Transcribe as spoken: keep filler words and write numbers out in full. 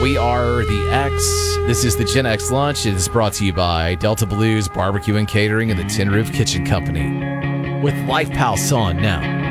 We are the X. This is the Gen X Lunch. It is brought to you by Delta Blues Barbecue and Catering and the Tin Roof Kitchen Company. With Life Pal on now.